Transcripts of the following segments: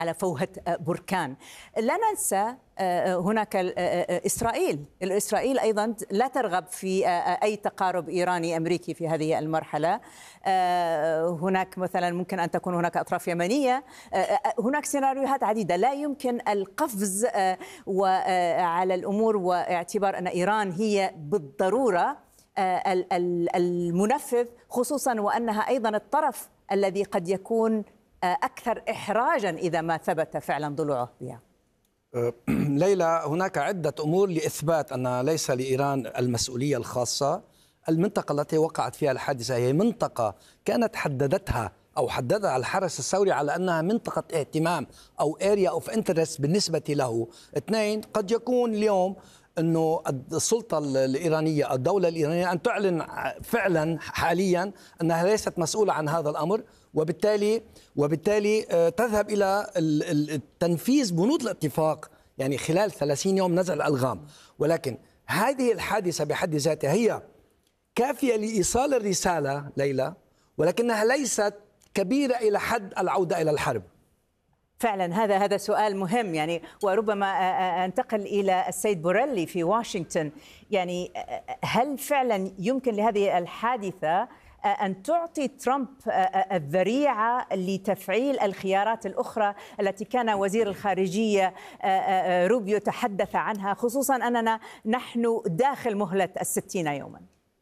على فوهة بركان. لا ننسى هناك إسرائيل أيضا لا ترغب في أي تقارب إيراني أمريكي في هذه المرحلة. هناك مثلا ممكن أن تكون هناك أطراف يمنية. هناك سيناريوهات عديدة، لا يمكن القفز على الأمور واعتبار أن إيران هي بالضرورة المنفذ، خصوصا وأنها أيضا الطرف الذي قد يكون أكثر إحراجا إذا ما ثبت فعلا ضلوعه بها. ليلى، هناك عدة أمور لإثبات أن ليس لإيران المسؤولية الخاصة. المنطقة التي وقعت فيها الحادثة هي منطقة كانت حددها الحرس الثوري على أنها منطقة اهتمام أو area of interest بالنسبة له. اثنين، قد يكون اليوم أنه السلطة الإيرانية، الدولة الإيرانية، أن تعلن فعلا حاليا أنها ليست مسؤولة عن هذا الأمر، وبالتالي تذهب إلى التنفيذ بنود الاتفاق، يعني خلال 30 يوم نزع الألغام. ولكن هذه الحادثة بحد ذاتها هي كافية لإيصال الرسالة ليلى، ولكنها ليست كبيرة إلى حد العودة إلى الحرب. فعلا هذا سؤال مهم، يعني وربما انتقل إلى السيد بوريلي في واشنطن. يعني هل فعلا يمكن لهذه الحادثة أن تعطي ترامب الذريعة لتفعيل الخيارات الأخرى التي كان وزير الخارجية روبيو تحدث عنها، خصوصا أننا نحن داخل مهلة 60 يوما؟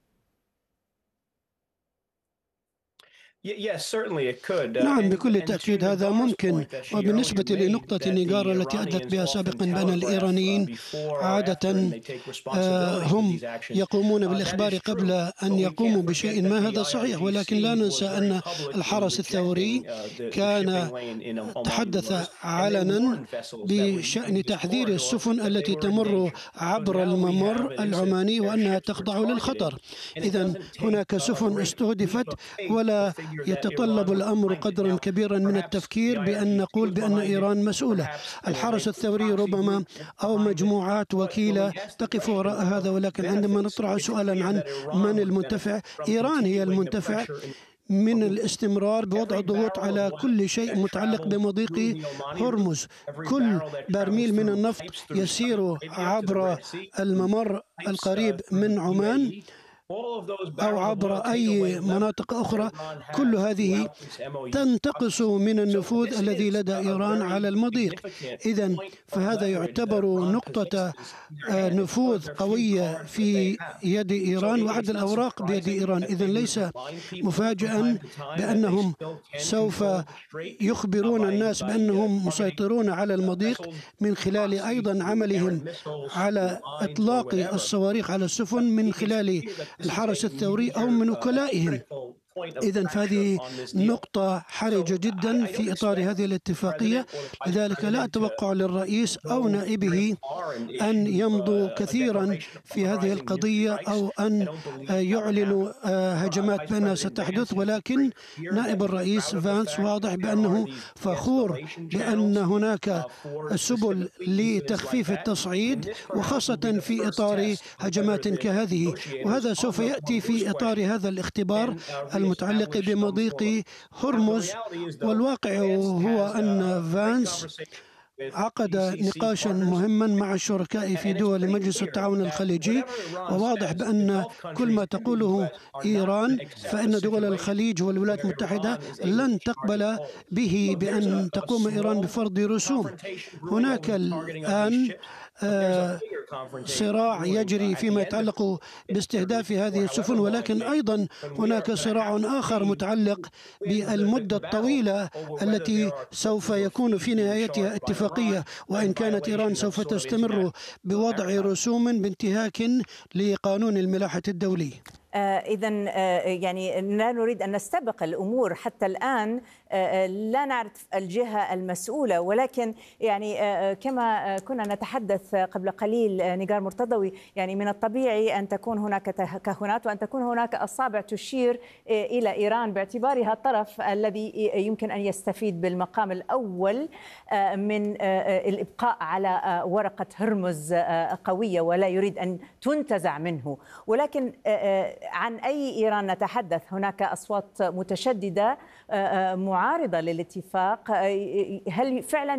نعم، بكل تأكيد هذا ممكن. وبالنسبة لنقطة النقاط التي أدت بها سابقا بأن الإيرانيين عادة هم يقومون بالإخبار قبل أن يقوموا بشيء ما، هذا صحيح. ولكن لا ننسى أن الحرس الثوري كان تحدث علنا بشأن تحذير السفن التي تمر عبر الممر العماني وأنها تخضع للخطر. إذن هناك سفن استهدفت، ولا يتطلب الأمر قدرا كبيرا من التفكير بأن نقول بأن إيران مسؤولة. الحرس الثوري ربما أو مجموعات وكيلة تقف وراء هذا، ولكن عندما نطرح سؤالا عن من المنتفع، إيران هي المنتفع من الاستمرار بوضع ضغوط على كل شيء متعلق بمضيق هرمز. كل برميل من النفط يسير عبر الممر القريب من عمان أو عبر أي مناطق أخرى، كل هذه تنتقص من النفوذ الذي لدى إيران على المضيق. إذن فهذا يعتبر نقطة نفوذ قوية في يد إيران، وأحد الأوراق بيد إيران. إذن ليس مفاجئا بأنهم سوف يخبرون الناس بأنهم مسيطرون على المضيق من خلال أيضا عملهم على إطلاق الصواريخ على السفن من خلال الحرس الثوري أو من وكلائهم. إذن فهذه نقطة حرجة جدا في إطار هذه الاتفاقية. لذلك لا أتوقع للرئيس أو نائبه أن يمضوا كثيرا في هذه القضية أو أن يعلنوا هجمات بأنها ستحدث. ولكن نائب الرئيس فانس واضح بأنه فخور بأن هناك سبل لتخفيف التصعيد، وخاصة في إطار هجمات كهذه. وهذا سوف يأتي في إطار هذا الاختبار المتعلق بمضيق هرمز. والواقع هو أن فانس عقد نقاشا مهما مع الشركاء في دول مجلس التعاون الخليجي، وواضح بأن كل ما تقوله إيران فإن دول الخليج والولايات المتحدة لن تقبل به بأن تقوم إيران بفرض رسوم. هناك الآن صراع يجري فيما يتعلق باستهداف هذه السفن، ولكن أيضا هناك صراع آخر متعلق بالمدة الطويلة التي سوف يكون في نهايتها اتفاقية، وإن كانت إيران سوف تستمر بوضع رسوم بانتهاك لقانون الملاحة الدولي. إذن يعني لا نريد أن نستبق الأمور. حتى الآن لا نعرف الجهة المسؤولة، ولكن يعني كما كنا نتحدث قبل قليل نيغار مرتضوي، يعني من الطبيعي أن تكون هناك تكهنات وأن تكون هناك أصابع تشير إلى إيران باعتبارها الطرف الذي يمكن أن يستفيد بالمقام الأول من الإبقاء على ورقة هرمز قوية ولا يريد أن تنتزع منه. ولكن عن أي إيران نتحدث؟ هناك أصوات متشددة معارضة للاتفاق. هل فعلا